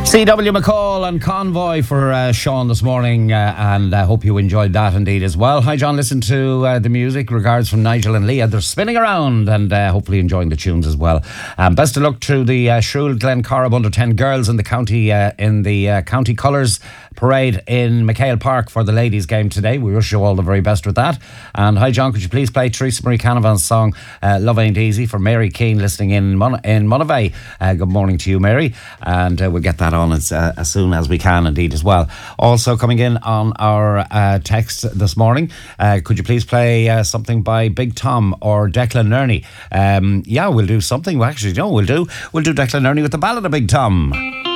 C.W. McCall and Convoy for Sean this morning, and I hope you enjoyed that indeed as well. Hi John, listen to the music. Regards from Nigel and Leah. They're spinning around and hopefully enjoying the tunes as well. Best of luck to the Shrewd Glencorrib under 10 girls in the county colours parade in McHale Park for the ladies' game today. We wish you all the very best with that. And hi John, could you please play Teresa Marie Canavan's song Love Ain't Easy for Mary Keane listening in Monavey. Good morning to you, Mary, and we'll get that on as soon as we can indeed as well. Also coming in on our text this morning, could you please play something by Big Tom or Declan Nerney? Yeah, we'll do something. Well, actually, no, we'll do Declan Nerney with the Ballad of Big Tom.